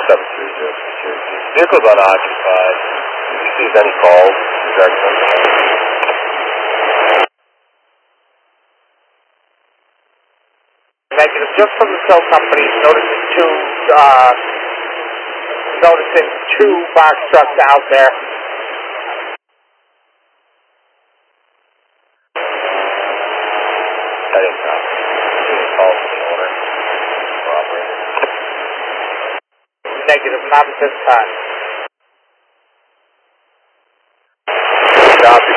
730. Vehicle's unoccupied. If you receive any calls, direct them. Negative. Just from the cell company, noticing two box trucks out there. Heading up. Calls from the owner. For operator. Negative. Not at this time. Copy.